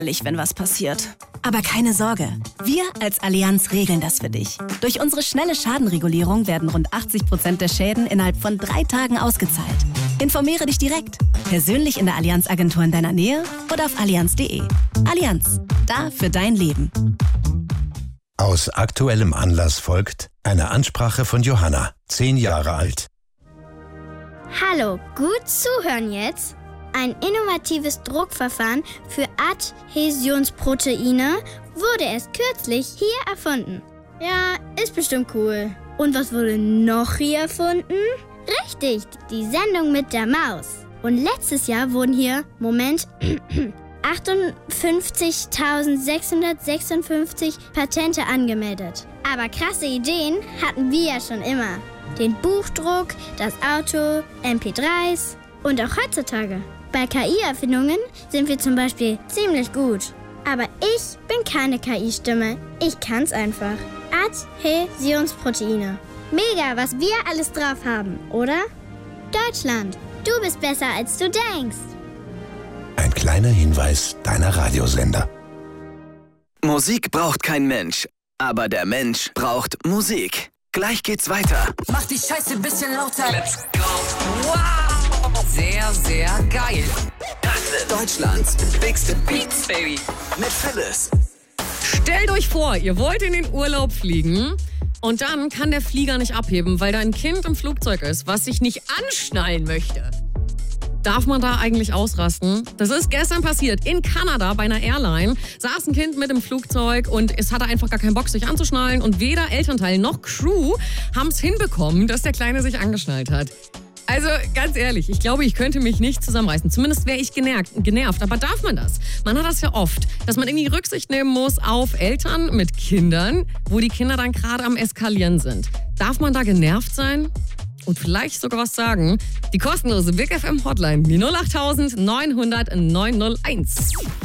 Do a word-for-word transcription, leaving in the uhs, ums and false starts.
wenn was passiert. Aber keine Sorge, wir als Allianz regeln das für dich. Durch unsere schnelle Schadenregulierung werden rund achtzig Prozent der Schäden innerhalb von drei Tagen ausgezahlt. Informiere dich direkt, persönlich in der Allianz-Agentur in deiner Nähe oder auf allianz punkt de. Allianz, da für dein Leben. Aus aktuellem Anlass folgt eine Ansprache von Johanna, zehn Jahre alt. Hallo, gut zuhören jetzt. Ein innovatives Druckverfahren für Adhäsionsproteine wurde erst kürzlich hier erfunden. Ja, ist bestimmt cool. Und was wurde noch hier erfunden? Richtig, die Sendung mit der Maus. Und letztes Jahr wurden hier, Moment, achtundfünfzigtausendsechshundertsechsundfünfzig Patente angemeldet. Aber krasse Ideen hatten wir ja schon immer. Den Buchdruck, das Auto, M P dreis und auch heutzutage. Bei K I-Erfindungen sind wir zum Beispiel ziemlich gut. Aber ich bin keine K I-Stimme. Ich kann's einfach. Adhäsionsproteine. Mega, was wir alles drauf haben, oder? Deutschland, du bist besser, als du denkst. Ein kleiner Hinweis deiner Radiosender. Musik braucht kein Mensch, aber der Mensch braucht Musik. Gleich geht's weiter. Mach die Scheiße ein bisschen lauter. Let's go. Wow. Sehr, sehr geil. Deutschlands bigste Beats, Baby. Mit Phyllis. Stellt euch vor, ihr wollt in den Urlaub fliegen und dann kann der Flieger nicht abheben, weil da ein Kind im Flugzeug ist, was sich nicht anschnallen möchte. Darf man da eigentlich ausrasten? Das ist gestern passiert. In Kanada bei einer Airline saß ein Kind mit im Flugzeug und es hatte einfach gar keinen Bock, sich anzuschnallen. Und weder Elternteil noch Crew haben es hinbekommen, dass der Kleine sich angeschnallt hat. Also ganz ehrlich, ich glaube, ich könnte mich nicht zusammenreißen. Zumindest wäre ich genervt, genervt. Aber darf man das? Man hat das ja oft, dass man irgendwie Rücksicht nehmen muss auf Eltern mit Kindern, wo die Kinder dann gerade am Eskalieren sind. Darf man da genervt sein? Und vielleicht sogar was sagen? Die kostenlose Big F M Hotline, die null acht neunhundert neunhunderteins.